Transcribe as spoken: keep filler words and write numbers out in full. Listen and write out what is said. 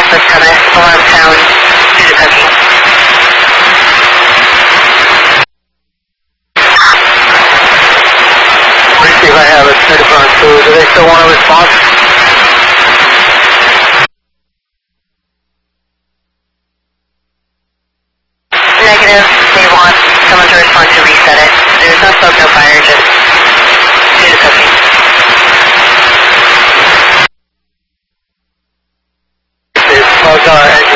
Alpha seven, alarm sound, due to cooking. Let me see if I have a certified crew. Do they still want a response? Negative, they want someone to respond to reset it. There's no smoke, no fire, just due to cooking. There's smoke, uh,